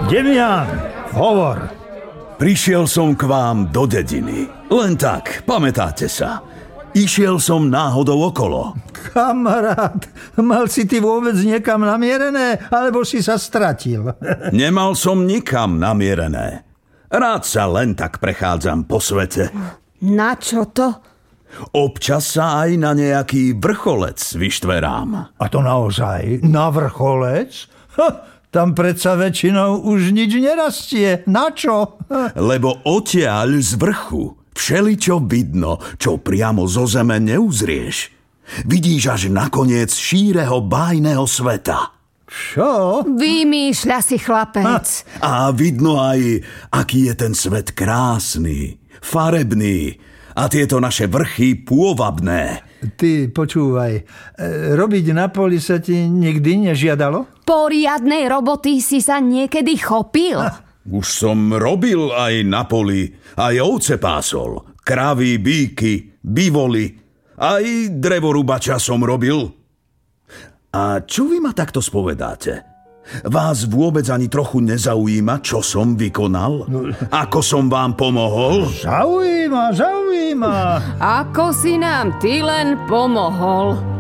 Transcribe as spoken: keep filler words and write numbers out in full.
Demián, hovor. Prišiel som k vám do dediny. Len tak, pamätáte sa. Išiel som náhodou okolo. Kamarát, mal si ty vôbec niekam namierené, alebo si sa stratil? Nemal som nikam namierené. Rád sa len tak prechádzam po svete. Na čo to? Občas sa aj na nejaký vrcholec vyštverám. A to naozaj? Na vrcholec? Ha, tam predsa väčšinou už nič nerastie. Na čo? Ha. Lebo odtiaľ z vrchu všeličo vidno, čo priamo zo zeme neuzrieš. Vidíš až nakoniec šíreho bájneho sveta. Čo? Vymýšľa si chlapec. A vidno aj, aký je ten svet krásny, farebný a tieto naše vrchy pôvabné. Ty, počúvaj, robiť na poli sa ti nikdy nežiadalo? Poriadnej roboty si sa niekedy chopil? Už som robil aj na poli, aj ovce pásol, kravy, bíky, bivoli, aj drevorubača som robil. A čo vy ma takto spovedáte? Vás vôbec ani trochu nezaujíma, čo som vykonal? Ako som vám pomohol? Zaujíma, zaujíma. Ako si nám ty len pomohol?